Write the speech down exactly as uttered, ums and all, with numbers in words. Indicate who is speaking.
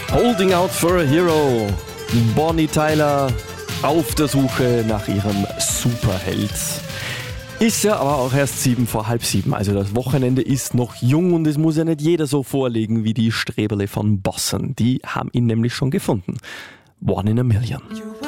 Speaker 1: Holding out for a hero. Bonnie Tyler auf der Suche nach ihrem Superheld. Ist ja aber auch erst sieben vor halb sieben, also das Wochenende ist noch jung und es muss ja nicht jeder so vorlegen wie die Streberle von Bossen. Die haben ihn nämlich schon gefunden. One in a Million.